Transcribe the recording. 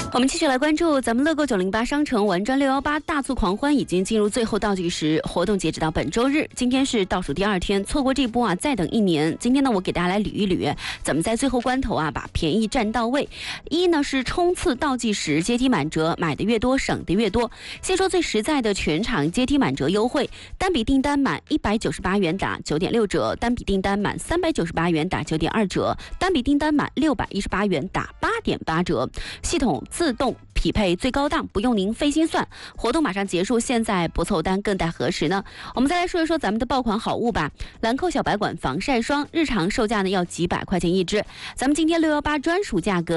我们继续来关注咱们乐购908商城玩转618大促狂欢已经进入最后倒计时，活动截止到本周日，今天是倒数第2天，错过这波再等1年。今天呢，我给大家来捋一捋，怎么在最后关头把便宜占到位。一呢是冲刺倒计时，阶梯满折，买的越多省的越多。先说最实在的全场阶梯满折优惠，单笔订单满198元打9.6折，单笔订单满398元打9.2折，单笔订单满618元打8.8折。系统自动匹配最高档，不用您费心算。活动马上结束，现在不凑单更待何时呢？我们再来说一说咱们的爆款好物吧。兰蔻小白管防晒霜，日常售价呢要几百块钱一支，咱们今天618专属价格